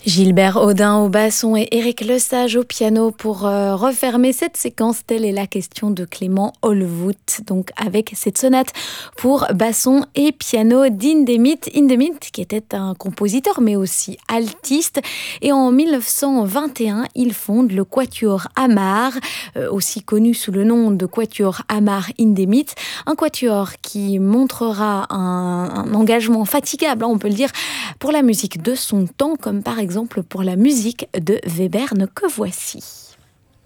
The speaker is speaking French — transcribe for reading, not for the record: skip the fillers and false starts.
Gilbert Audin au basson et Éric Lesage au piano pour refermer cette séquence. Telle est la question de Clément Olvoet, donc avec cette sonate pour basson et piano d'Hindemith. Hindemith qui était un compositeur mais aussi altiste, et en 1921 il fonde le Quatuor Amar, aussi connu sous le nom de Quatuor Amar Hindemith, un quatuor qui montrera un engagement fatigable, on peut le dire, pour la musique de son temps, comme par exemple pour la musique de Webern que voici.